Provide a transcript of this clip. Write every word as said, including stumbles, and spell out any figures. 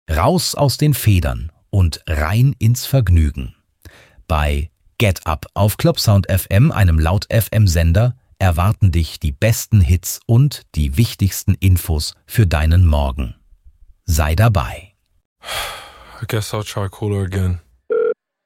Raus aus den Federn und rein ins Vergnügen. Bei Get Up auf Clubsound F M, einem Laut-F M-Sender, erwarten dich die besten Hits und die wichtigsten Infos für deinen Morgen. Sei dabei. I guess I'll try cooler again.